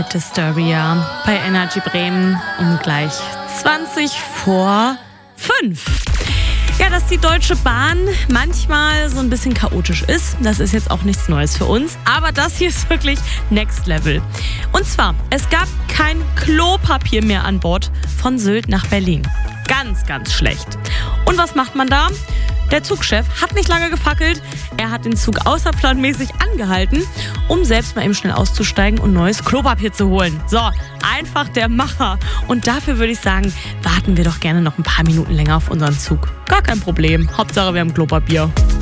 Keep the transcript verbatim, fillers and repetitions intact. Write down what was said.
Disturbia bei Energy Bremen um gleich zwanzig vor fünf. Ja, dass die Deutsche Bahn manchmal so ein bisschen chaotisch ist, das ist jetzt auch nichts Neues für uns. Aber das hier ist wirklich Next Level. Und zwar, es gab kein Klopapier mehr an Bord von Sylt nach Berlin. Ganz, ganz schlecht. Und was macht man da? Der Zugchef hat nicht lange gefackelt. Er hat den Zug außerplanmäßig angehalten, um selbst mal eben schnell auszusteigen und neues Klopapier zu holen. So, einfach der Macher. Und dafür würde ich sagen, warten wir doch gerne noch ein paar Minuten länger auf unseren Zug. Gar kein Problem. Hauptsache, wir haben Klopapier.